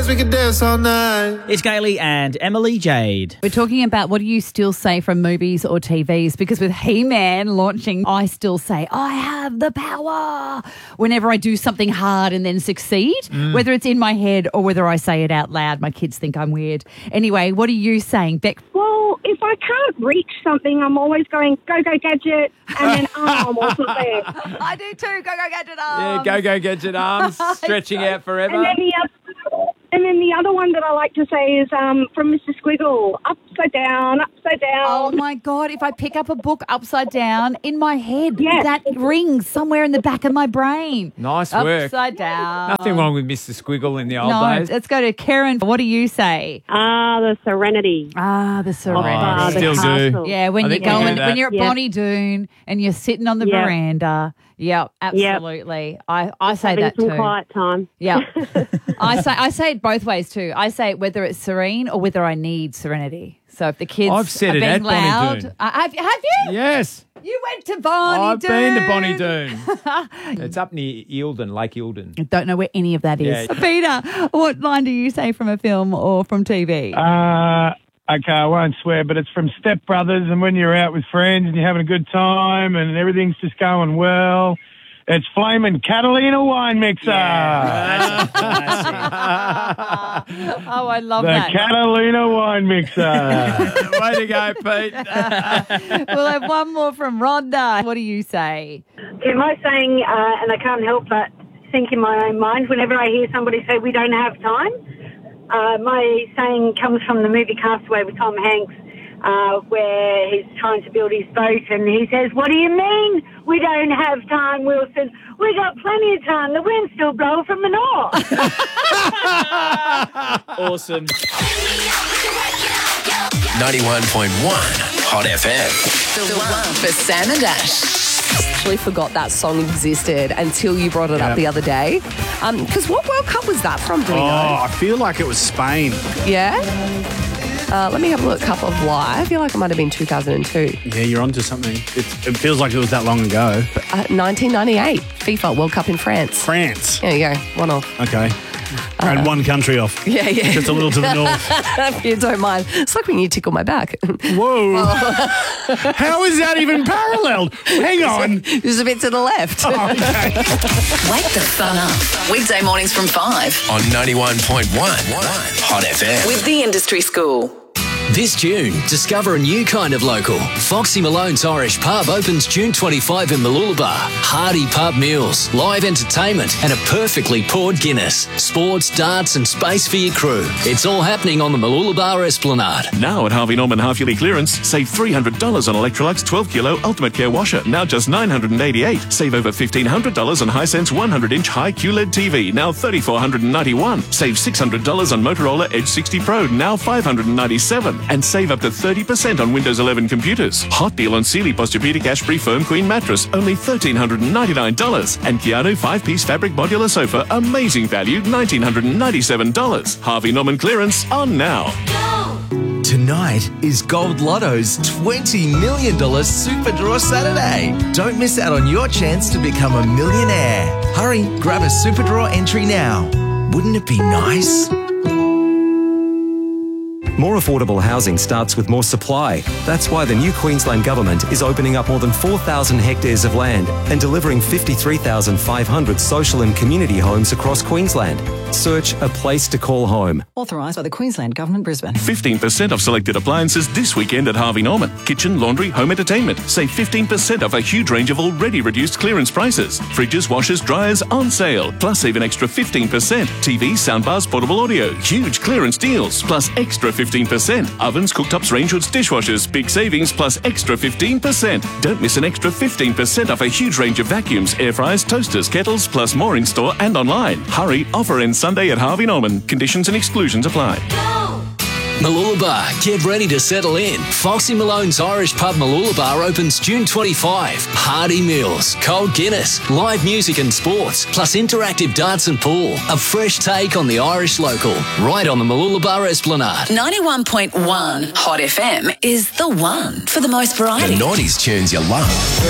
We can dance all night. It's Gailey and Emily Jade. We're talking about what do you still say from movies or TVs, because with He-Man launching, I still say, I have the power whenever I do something hard and then succeed, whether it's in my head or whether I say it out loud. My kids think I'm weird. Anyway, what are you saying, Beck? Well, if I can't reach something, I'm always going, go, go, gadget, and then arm or something. I do too. Go, go, gadget arms. Yeah, go, gadget arms, stretching out forever. And then the other one that I like to say is from Mr. Squiggle, upside down, upside down. Oh, my God. If I pick up a book upside down in my head, Yes. that rings somewhere in the back of my brain. Nice work. Upside down. Nothing wrong with Mr. Squiggle in the old days. Let's go to Karen. What do you say? The Serenity. The Serenity. Still do. castle. Yeah, when I you're think we do going, that. when you're at Yep. Bonnie Doon and you're sitting on the Yep. veranda. Yeah, absolutely. I say Having that some too. quiet time. Yeah, I say it both ways too. I say it whether it's serene or whether I need serenity. So if the kids I've said are it being at Bonnie loud, Doon. have you? Yes. You went to Bonnie I've Doon. been to Bonnie Doon. It's up near Eildon, Lake Eildon. I don't know where any of that is. Yeah. Peter, what line do you say from a film or from TV? Okay, I won't swear, but it's from Step Brothers, and when you're out with friends and you're having a good time and everything's just going well, it's Flamin' Catalina Wine Mixer. That's a classic. Oh, I love The that. Catalina Wine Mixer. Way to go, Pete. We'll have one more from Rhonda. What do you say? Am I saying, and I can't help but think in my own mind, whenever I hear somebody say we don't have time, my saying comes from the movie Castaway with Tom Hanks, where he's trying to build his boat and he says, what do you mean we don't have time, Wilson? We got plenty of time. The wind's still blowing from the north. Awesome. 91.1 Hot FM. The one for Sam and Ash. Actually forgot that song existed until you brought it up the other day. Because what World Cup was that from? Do we know? I feel like it was Spain. Yeah? Let me have a look. Cup of Life. I feel like it might have been 2002. Yeah, you're onto something. It feels like it was that long ago. 1998. FIFA World Cup in France. France. There you go. One off. Okay. And one country off. Yeah. Just a little to the north. If you don't mind. It's like when you tickle my back. Whoa. How is that even paralleled? Hang on. There's a bit to the left. Oh, okay. Wake the fun up. Weekday mornings from 5 On 91.1 Hot FM. with the Industry School. This June, discover a new kind of local. Foxy Malone's Irish Pub opens June 25 in Mooloolaba. Hearty pub meals, live entertainment and a perfectly poured Guinness. Sports, darts and space for your crew. It's all happening on the Mooloolaba Esplanade. Now at Harvey Norman half-yearly clearance, save $300 on Electrolux 12-kilo Ultimate Care washer, now just $988. Save over $1,500 on Hisense 100-inch high QLED TV, now $3,491. Save $600 on Motorola Edge 60 Pro, now $597. And save up to 30% on Windows 11 computers. Hot deal on Sealy Posturepedic Ash-Free Firm Queen Mattress, only $1,399. And Keanu 5-piece fabric modular sofa, amazing value, $1,997. Harvey Norman clearance on now. Tonight is Gold Lotto's $20 million Super Draw Saturday. Don't miss out on your chance to become a millionaire. Hurry, grab a Super Draw entry now. Wouldn't it be nice? More affordable housing starts with more supply. That's why the new Queensland Government is opening up more than 4,000 hectares of land and delivering 53,500 social and community homes across Queensland. Search a place to call home. Authorised by the Queensland Government, Brisbane. 15% off selected appliances this weekend at Harvey Norman. Kitchen, laundry, home entertainment. Save 15% off a huge range of already reduced clearance prices. Fridges, washers, dryers on sale. Plus save an extra 15%. TVs, soundbars, portable audio. Huge clearance deals. Plus extra 15%. Ovens, cooktops, range hoods, dishwashers. Big savings plus extra 15%. Don't miss an extra 15% off a huge range of vacuums, air fryers, toasters, kettles, plus more in store and online. Hurry, offer ends Sunday at Harvey Norman. Conditions and exclusions apply. Mooloolaba, get ready to settle in. Foxy Malone's Irish Pub Mooloolaba opens June 25. Hearty meals, cold Guinness, live music and sports, plus interactive darts and pool. A fresh take on the Irish local, right on the Mooloolaba Esplanade. 91.1 Hot FM is the one for the most variety. The 90s tunes you love.